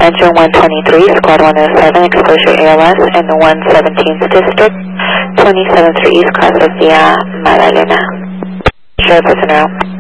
Attention 123, Squad 107, exposure ALS in the 117th District, 27th Street East, class of via Magdalena. Share personnel.